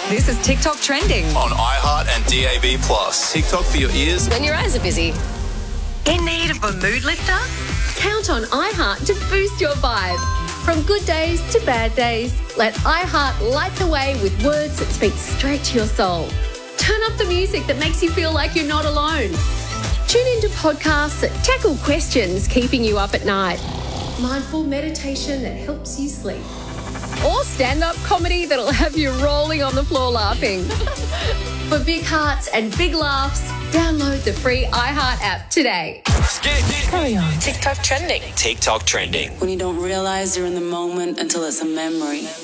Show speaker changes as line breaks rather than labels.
This is TikTok Trending.
On iHeart and DAB+. TikTok for your ears.
When your eyes are busy.
In need of a mood lifter?
Count on iHeart to boost your vibe. From good days to bad days, let iHeart light the way with words that speak straight to your soul. Turn up the music that makes you feel like you're not alone. Tune into podcasts that tackle questions keeping you up at night. Mindful meditation that helps you sleep. Or stand-up comedy that'll have you rolling on the floor laughing. For big hearts and big laughs, download the free iHeart app today.
Carry on.
TikTok Trending.
TikTok Trending.
When you don't realize you're in the moment until it's a memory.